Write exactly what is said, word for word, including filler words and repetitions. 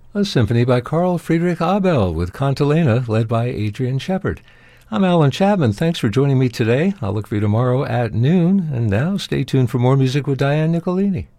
a symphony by Carl Friedrich Abel with Cantilena, led by Adrian Shepard. I'm Alan Chapman. Thanks for joining me today. I'll look for you tomorrow at noon. And now stay tuned for more music with Diane Nicolini.